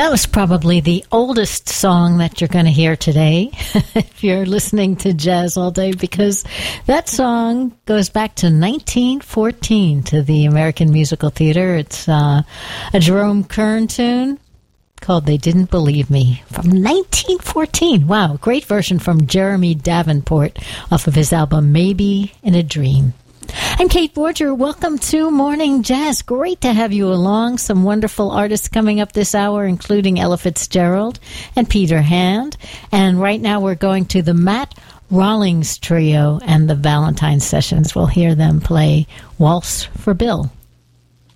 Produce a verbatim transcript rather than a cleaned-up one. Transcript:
That was probably the oldest song that you're going to hear today if you're listening to jazz all day, because that song goes back to nineteen fourteen to the American Musical Theater. It's uh, a Jerome Kern tune called They Didn't Believe Me from nineteen fourteen. Wow, great version from Jeremy Davenport off of his album Maybe in a Dream. I'm Kate Borger. Welcome to Morning Jazz. Great to have you along. Some wonderful artists coming up this hour, including Ella Fitzgerald and Peter Hand. And right now we're going to the Matt Rawlings Trio and the Valentine Sessions. We'll hear them play Waltz for Bill.